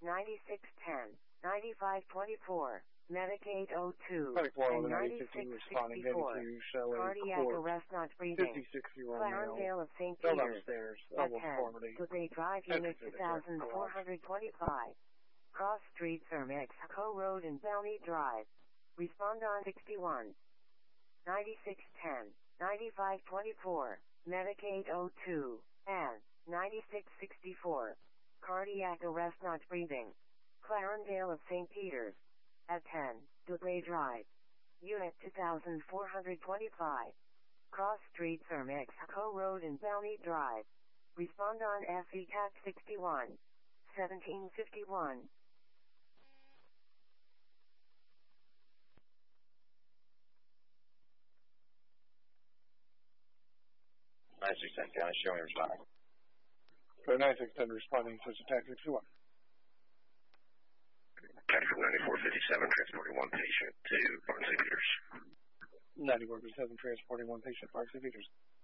9610, 9524, Medicaid 02, 24 and 9615 responding, 9664. 82 showing Cardiac court. arrest not breathing. 56-year-old male. Clarendale of St. Fell Peters. downstairs. At Elbow 10, deformity. Dudley Drive, Unit 2425. Cross Street, Sir Mexico Road and Bellmead Drive. Respond on 61. 9610, 9524, Medicaid 02, and 9664. Cardiac arrest not breathing. Clarendale of St. Peters. At 10, Dudley Drive. Unit 2425. Cross Street, Sir Mexico Road and Bellmead Drive. Respond on FECAT 61. 1751. County showing responding. So 9610 responding to attack 61. County 9457 transporting one patient to Barnes St. Peters. 9457 transporting one patient, Barnes St. Peters.